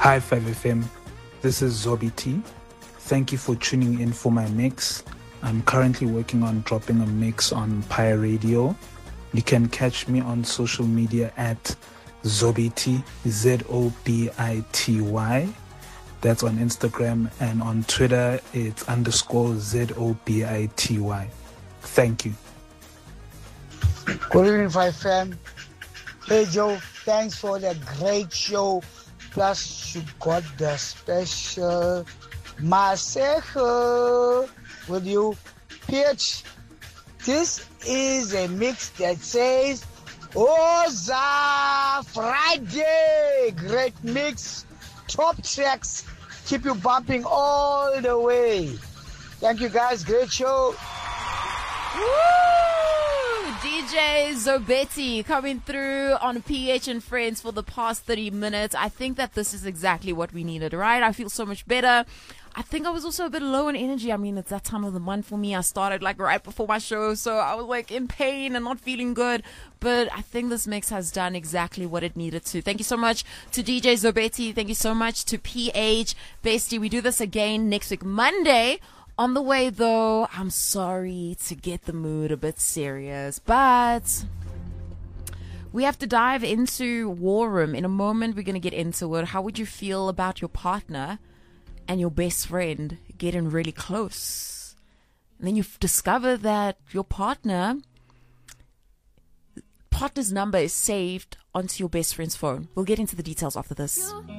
Hi 5FM, this is Zobi T. Thank you for tuning in for my mix. I'm currently working on dropping a mix on Pi Radio. You can catch me on social media at Zobity, Zobity. That's on Instagram, and on Twitter it's _Zobity. Thank you. Good evening, 5FM. Hey Joe, thanks for the great show. Plus, you got the special Masejo with you. PH, this is a mix that says Oza Friday. Great mix, top tracks, keep you bumping all the way. Thank you guys, great show. Woo! DJ Zobeti coming through on PH and Friends for the past 30 minutes. I think that this is exactly what we needed, right? I feel so much better. I think I was also a bit low in energy. I mean, it's that time of the month for me. I started like right before my show, so I was like in pain and not feeling good. But I think this mix has done exactly what it needed to. Thank you so much to DJ Zobeti. Thank you so much to PH. Bestie, we do this again next week, Monday. On the way, though, I'm sorry to get the mood a bit serious, but we have to dive into War Room. In a moment, we're going to get into it. How would you feel about your partner and your best friend getting really close? And then you discover that your partner's number is saved onto your best friend's phone. We'll get into the details after this.